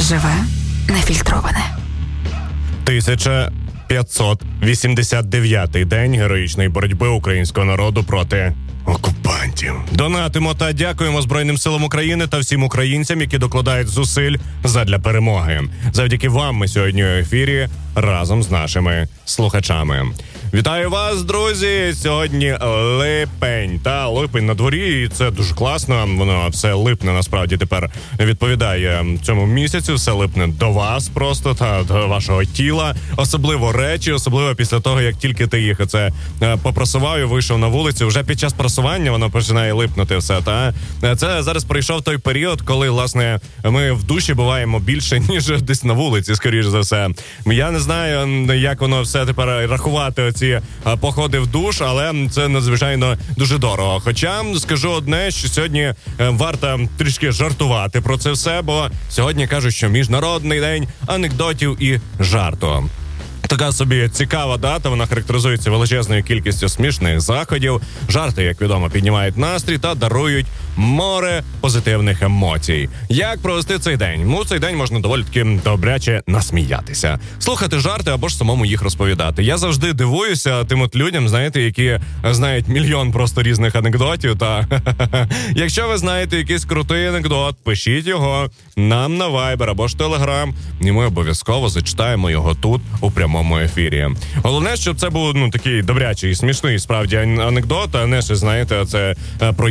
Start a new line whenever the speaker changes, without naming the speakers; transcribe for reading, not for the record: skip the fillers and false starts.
Живе, нефільтроване.
1589-й день героїчної боротьби українського народу проти окупантів. Донатимо та дякуємо Збройним силам України та всім українцям, які докладають зусиль задля перемоги. Завдяки вам ми сьогодні у ефірі разом з нашими слухачами. Вітаю вас, друзі! Сьогодні липень. Липень на дворі, і це дуже класно. Воно все липне, насправді, тепер відповідає цьому місяцю. Все липне до вас просто, та до вашого тіла. Особливо речі, особливо після того, як тільки ти їх попросував і вийшов на вулицю. Вже під час просування воно починає липнути все. Це зараз прийшов той період, коли, власне, ми в душі буваємо більше, ніж десь на вулиці, скоріш за все. Я не знаю, як воно все тепер рахувати, ці походи в душ, але це надзвичайно дуже дорого. Хоча скажу одне, що сьогодні варто трішки жартувати про це все, бо сьогодні кажуть, що Міжнародний день анекдотів і жарту. Така собі цікава дата, вона характеризується величезною кількістю смішних заходів. Жарти, як відомо, піднімають настрій та дарують море позитивних емоцій. Як провести цей день? Цей день можна доволі таки добряче насміятися. Слухати жарти або ж самому їх розповідати. Я завжди дивуюся тим людям, знаєте, які знають мільйон просто різних анекдотів. Якщо ви знаєте якийсь крутий анекдот, пишіть його нам на Viber або ж Telegram, і ми обов'язково зачитаємо його тут у прямому ефірі. Головне, щоб це був такий добрячий, смішний справді анекдот, а не, знаєте, це про